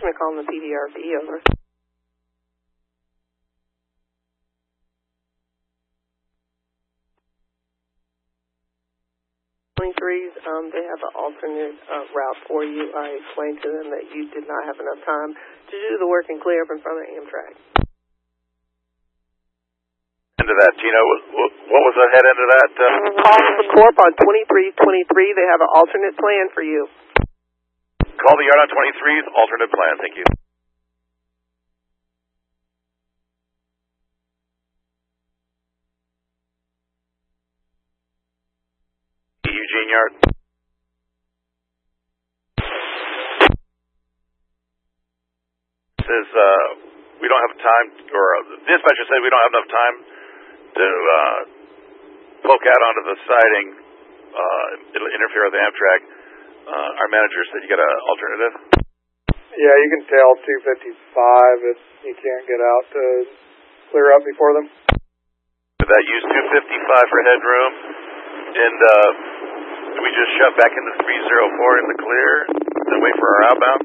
Cessna calling the PDRB, over. 23s, they have an alternate route for you. I explained to them that you did not have enough time to do the work and clear up in front of Amtrak. End of that, Gino. What was the head end of that? Call the Corp on 2323. They have an alternate plan for you. Call the yard on 23's alternate plan. Thank you. Eugene Yard. Says we don't have time, or the dispatcher said we don't have enough time to poke out onto the siding. It'll interfere with Amtrak. Our manager said you got an alternative. Yeah, you can tell 255 if you can't get out to clear up before them. Did that use 255 for headroom? And we just shove back into 304 in the clear and wait for our outbound?